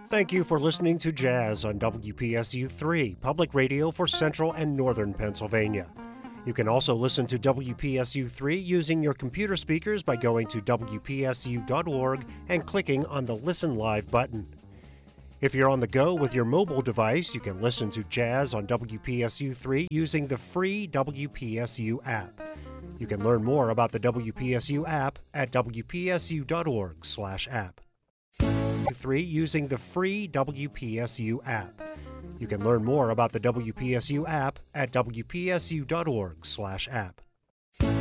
Thank you for listening to Jazz on WPSU 3, public radio for central and northern Pennsylvania. You can also listen to WPSU 3 using your computer speakers by going to WPSU.org and clicking on the Listen Live button. If you're on the go with your mobile device, you can listen to Jazz on WPSU 3 using the free WPSU app. You can learn more about the WPSU app at WPSU.org/app. 3 using the free WPSU app. You can learn more about the WPSU app at WPSU.org/app.